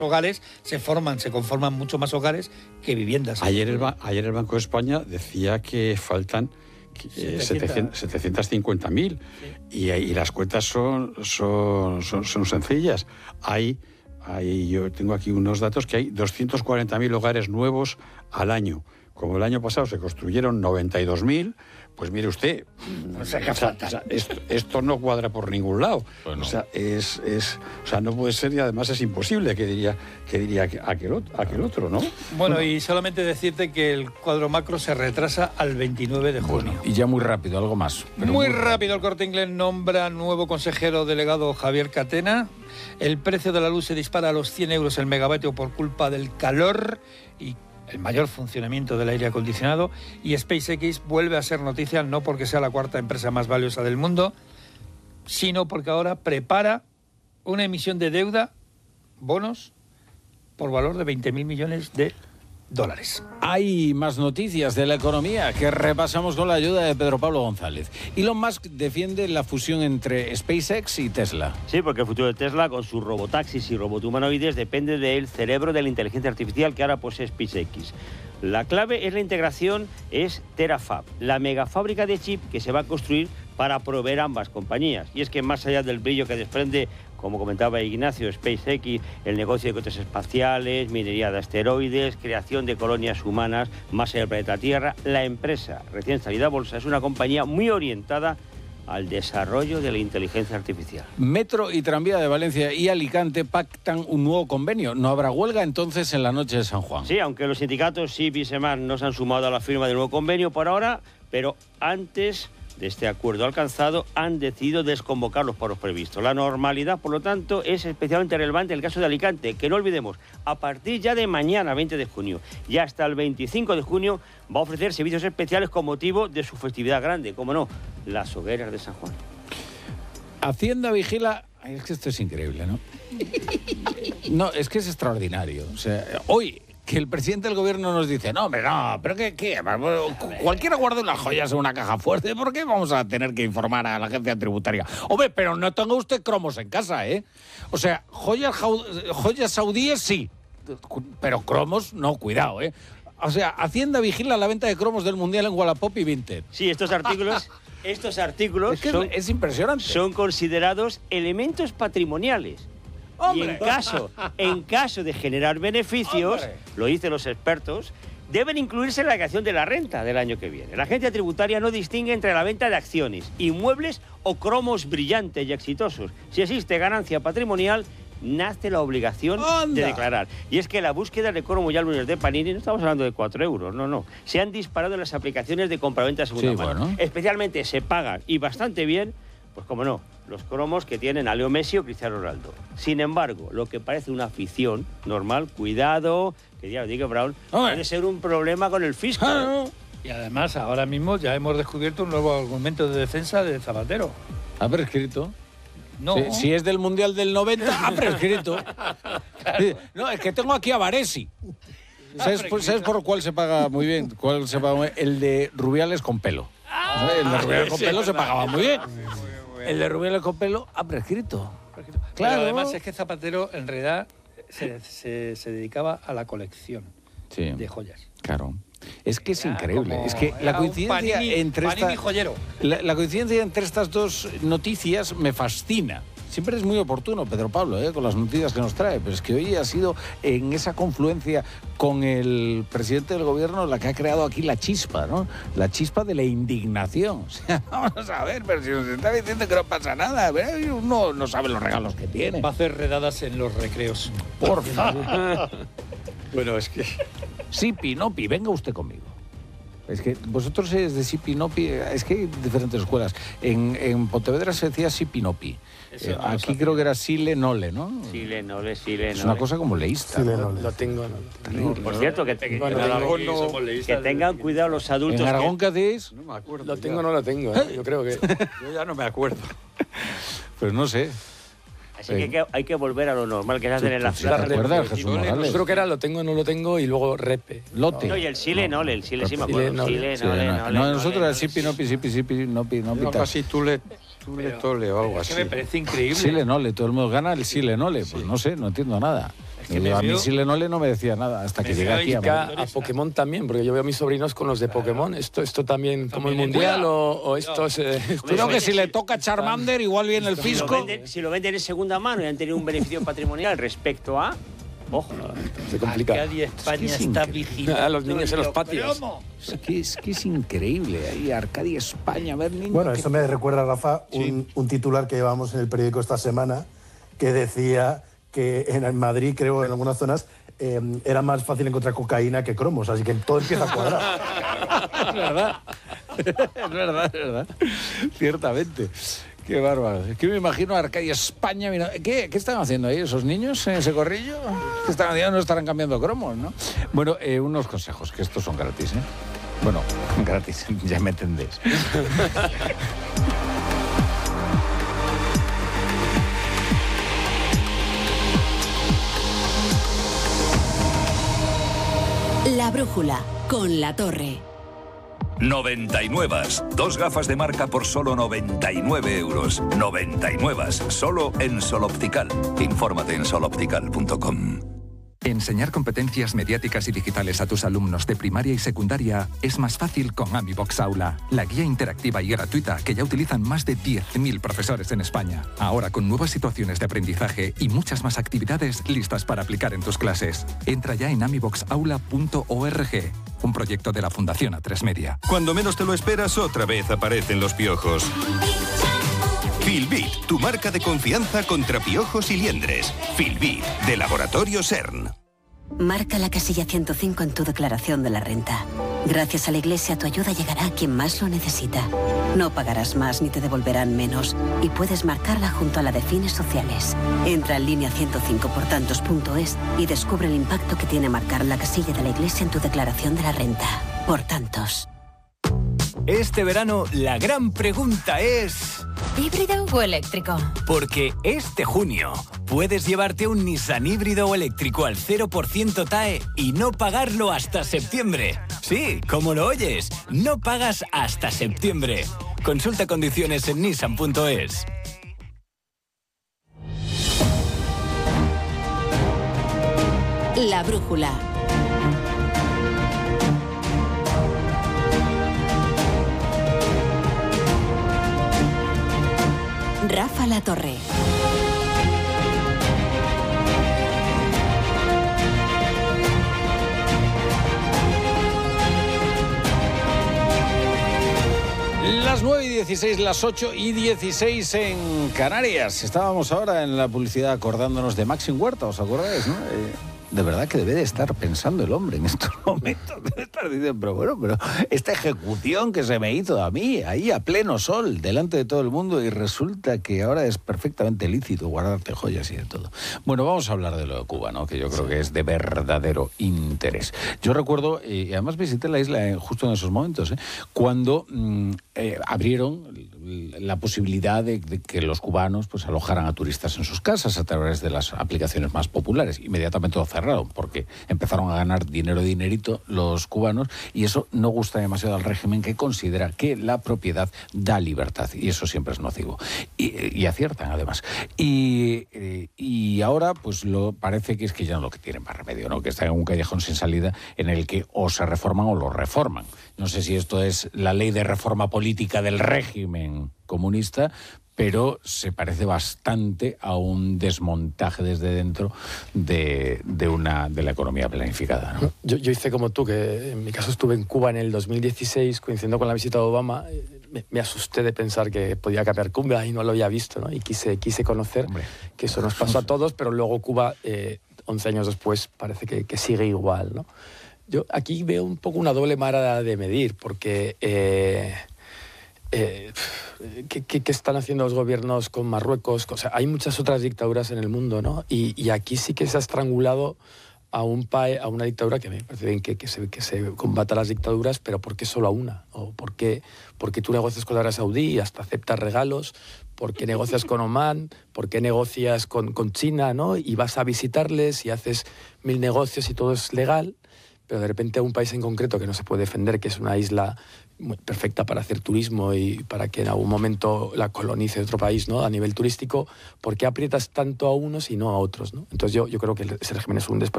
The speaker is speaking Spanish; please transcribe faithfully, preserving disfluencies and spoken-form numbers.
hogares se forman, se conforman mucho más hogares que viviendas. Ayer el, ayer el Banco de España decía que faltan eh, setecientos cincuenta mil sí. y, y las cuentas son, son, son, son sencillas. Hay, hay, yo tengo aquí unos datos que hay doscientos cuarenta mil hogares nuevos al año. Como el año pasado se construyeron noventa y dos mil, pues mire usted, o sea, que falta. O sea, esto, esto no cuadra por ningún lado. Pues no. O sea, es, es, o sea, no puede ser y además es imposible, que diría, que diría aquel, otro, aquel otro, ¿no? Bueno, bueno, y solamente decirte que el cuadro macro se retrasa al veintinueve de junio. Bueno, y ya muy rápido, algo más. Pero muy, muy rápido, rápido, el Corte Inglés nombra nuevo consejero delegado Javier Catena. El precio de la luz se dispara a los cien euros el megavatio por culpa del calor y el mayor funcionamiento del aire acondicionado, y SpaceX vuelve a ser noticia no porque sea la cuarta empresa más valiosa del mundo, sino porque ahora prepara una emisión de deuda, bonos, por valor de veinte mil millones de dólares. Hay más noticias de la economía que repasamos con la ayuda de Pedro Pablo González. Elon Musk defiende la fusión entre SpaceX y Tesla. Sí, porque el futuro de Tesla, con sus robotaxis y robotumanoides, depende del cerebro de la inteligencia artificial que ahora posee SpaceX. La clave es la integración, es Terafab, la megafábrica de chip que se va a construir para proveer ambas compañías. Y es que más allá del brillo que desprende, como comentaba Ignacio, SpaceX, el negocio de cohetes espaciales, minería de asteroides, creación de colonias humanas más allá del planeta Tierra, la empresa recién salida a bolsa es una compañía muy orientada al desarrollo de la inteligencia artificial. Metro y Tranvía de Valencia y Alicante pactan un nuevo convenio. ¿No habrá huelga entonces en la noche de San Juan? Sí, aunque los sindicatos S I P y SEMAR no se han sumado a la firma del nuevo convenio por ahora, pero antes de este acuerdo alcanzado han decidido desconvocar los paros previstos. La normalidad, por lo tanto, es especialmente relevante en el caso de Alicante, que no olvidemos, a partir ya de mañana, veinte de junio, y hasta el veinticinco de junio, va a ofrecer servicios especiales con motivo de su festividad grande, como no, las hogueras de San Juan. Hacienda vigila... Ay, es que esto es increíble, ¿no? No, es que es extraordinario. O sea, hoy... que el presidente del gobierno nos dice, no, hombre, no, pero ¿qué? qué? Cualquiera guarda unas joyas en una caja fuerte, ¿por qué vamos a tener que informar a la agencia tributaria? Hombre, pero no tenga usted cromos en casa, ¿eh? O sea, joyas, joyas saudíes sí, pero cromos no, cuidado, ¿eh? O sea, Hacienda vigila la venta de cromos del Mundial en Wallapop y Vinted. Sí, estos artículos... Estos artículos es, que son, es impresionante. Son considerados elementos patrimoniales. ¡Hombre! Y en caso, en caso de generar beneficios, ¡hombre!, lo dicen los expertos, deben incluirse en la declaración de la renta del año que viene. La agencia tributaria no distingue entre la venta de acciones, inmuebles o cromos brillantes y exitosos. Si existe ganancia patrimonial, nace la obligación ¡anda!, de declarar. Y es que la búsqueda de cromos y álbumes de Panini, no estamos hablando de cuatro euros, no, no. Se han disparado las aplicaciones de compraventa de segunda sí, mano. Bueno. Especialmente se pagan, y bastante bien, pues como no, los cromos que tienen a Leo Messi o Cristiano Ronaldo. Sin embargo, lo que parece una afición normal, cuidado, que ya lo diga Brown, ¡hombre!, puede ser un problema con el fisco. Ah, ¿eh? Y además, ahora mismo ya hemos descubierto un nuevo argumento de defensa de Zapatero. ¿Ha prescrito? No. Si, si es del Mundial del noventa, ha prescrito. Claro. No, es que tengo aquí a Varesi. ¿Sabes, ¿Sabes por cuál se paga muy bien? ¿Cuál se paga muy bien? El de Rubiales con pelo. Ah, el de Rubiales con pelo se pagaba muy bien. El de Rubiales con pelo ha prescrito. Claro. Pero además es que Zapatero en realidad se, se, se dedicaba a la colección sí. de joyas. Claro. Es que es era increíble. Como, es que la coincidencia panini, entre panini esta, joyero. La, la coincidencia entre estas dos noticias me fascina. Siempre es muy oportuno, Pedro Pablo, ¿eh? con las noticias que nos trae, pero es que hoy ha sido en esa confluencia con el presidente del gobierno la que ha creado aquí la chispa, ¿no? La chispa de la indignación. O sea, vamos a ver, pero si nos está diciendo que no pasa nada, uno no sabe los regalos que tiene. Va a hacer redadas en los recreos. Por favor. Bueno, es que... Sipi, Nopi, venga usted conmigo. Es que vosotros es de Sipinopi, es que hay diferentes escuelas. En, en Pontevedra se decía Sipinopi. Eh, no aquí creo que era Sile Nole, ¿no? Sile Nole, Sile Nole. Es una cosa como leísta. Sile Nole. Lo tengo, no. no por cierto, que, te, bueno, en Aragón no, que tengan cuidado los adultos. ¿En Aragón que... qué hacéis? No me acuerdo. Lo tengo o no lo tengo, ¿eh? Yo creo que... Yo ya no me acuerdo. Pues no sé. Así que hay, que hay que volver a lo normal, que es hacer en la plaza. ¿Te acuerdas, Jesús Morales? Yo creo que era lo tengo, no lo tengo y luego repe. Lote. No, y el Sile Nole, el Sile sí me acuerdo. Sile Nole, No, nosotros era Sipi Nopi, Sipi, Sipi, Nopi, Nopi. Algo así, tú le... Tú le tole o algo así. Es que me parece increíble. Sile Nole, todo el mundo gana el Sile Nole. Pues no sé, no entiendo nada. Es que me a mí veo- Silenole no me decía nada hasta que Me llegué veo aquí a indica- Madrid. A Pokémon también, porque yo veo a mis sobrinos con los de Pokémon. ¿Esto, esto también como el También. mundial Cuidado. o, o esto es, eh, esto Creo es- que si le toca Charmander, igual viene el Si lo, fisco. venden, si lo venden en segunda mano y han tenido un beneficio patrimonial respecto a... Ojo. se complica. Arcadia España Es que es está increíble. vigilando. A los niños en los Yo, patios. ¿cómo? Es que es, que es increíble. Ahí, Arcadia España, a ver, niño. Bueno, que- eso me recuerda, Rafa, un, un titular que llevamos en el periódico esta semana que decía que en Madrid, creo, en algunas zonas, eh, era más fácil encontrar cocaína que cromos, así que todo empieza a cuadrar. Es verdad. Es verdad, es verdad. Ciertamente. Qué bárbaro. Es que me imagino a Arcadia España. Mira, ¿qué, ¿Qué están haciendo ahí esos niños en ese corrillo? ¿Qué están haciendo? No estarán cambiando cromos, ¿no? Bueno, eh, unos consejos, que estos son gratis, ¿eh? Bueno, gratis, ya me entendéis. La brújula con La Torre. noventa y nueve. Dos gafas de marca por solo noventa y nueve euros. noventa y nueve. Solo en Sol Optical. Infórmate en sol optical punto com. Enseñar competencias mediáticas y digitales a tus alumnos de primaria y secundaria es más fácil con AmiBox Aula, la guía interactiva y gratuita que ya utilizan más de diez mil profesores en España. Ahora con nuevas situaciones de aprendizaje y muchas más actividades listas para aplicar en tus clases. Entra ya en amibox aula punto org, un proyecto de la Fundación A tres Media. Cuando menos te lo esperas, otra vez aparecen los piojos. Filbit, tu marca de confianza contra piojos y liendres. Filbit, de Laboratorio CERN. Marca la casilla ciento cinco en tu declaración de la renta. Gracias a la Iglesia, tu ayuda llegará a quien más lo necesita. No pagarás más ni te devolverán menos. Y puedes marcarla junto a la de fines sociales. Entra en línea ciento cinco por tantos punto es y descubre el impacto que tiene marcar la casilla de la Iglesia en tu declaración de la renta. Por tantos. Este verano, la gran pregunta es... ¿híbrido o eléctrico? Porque este junio puedes llevarte un Nissan híbrido o eléctrico al cero por ciento T A E y no pagarlo hasta septiembre. Sí, como lo oyes, no pagas hasta septiembre. Consulta condiciones en nissan punto es. La brújula. Rafa La Torre. Las nueve y dieciséis, las ocho y dieciséis en Canarias. Estábamos ahora en la publicidad acordándonos de Maxim Huerta, ¿os acordáis, no? Eh, de verdad que debe de estar pensando el hombre en estos momentos. Debe estar diciendo, pero bueno, pero esta ejecución que se me hizo a mí, ahí a pleno sol, delante de todo el mundo, y resulta que ahora es perfectamente lícito guardarte joyas y de todo. Bueno, vamos a hablar de lo de Cuba, ¿no? Que yo creo que es de verdadero interés. Yo recuerdo, y además visité la isla justo en esos momentos, ¿eh? cuando mmm, eh, abrieron la posibilidad de, de que los cubanos pues alojaran a turistas en sus casas a través de las aplicaciones más populares. Inmediatamente lo cerraron porque empezaron a ganar dinero dinerito los cubanos, y eso no gusta demasiado al régimen, que considera que la propiedad da libertad, y eso siempre es nocivo. Y, y aciertan además. Y, y ahora pues lo parece que es que ya no lo que tienen más remedio, ¿no? Que están en un callejón sin salida en el que o se reforman o lo reforman. No sé si esto es la ley de reforma política del régimen comunista, pero se parece bastante a un desmontaje desde dentro de, de, una, de la economía planificada, ¿no? Yo, yo hice como tú, que en mi caso estuve en Cuba en el dos mil dieciséis, coincidiendo con la visita de Obama. Me, me asusté de pensar que podía cambiar Cuba y no lo había visto, ¿no? Y quise, quise conocer. Hombre, que eso nos pasó a todos, pero luego Cuba, eh, once años después, parece que, que sigue igual, ¿no? Yo aquí veo un poco una doble vara de medir, porque... Eh, Eh, ¿qué, qué, ¿Qué están haciendo los gobiernos con Marruecos? O sea, hay muchas otras dictaduras en el mundo, ¿no? Y, y aquí sí que se ha estrangulado a un país, a una dictadura, que me parece bien que, que, se, que se combata las dictaduras, pero ¿por qué solo a una? ¿O por qué, por qué tú negocias con la Arabia Saudí y hasta aceptas regalos? ¿Por qué negocias con Omán? ¿Por qué negocias con, con China, ¿no? Y vas a visitarles y haces mil negocios y todo es legal, pero de repente a un país en concreto que no se puede defender, que es una isla muy perfecta para hacer turismo y para que en algún momento la colonice otro país, ¿no? A nivel turístico, ¿por qué aprietas tanto a unos y no a otros, ¿no? Entonces yo, yo creo que ese régimen es un despropósito